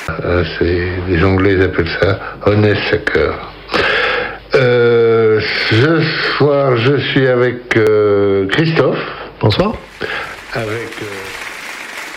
Les Anglais appellent ça honeysucker. Ce soir, je suis avec Christophe. Bonsoir. Avec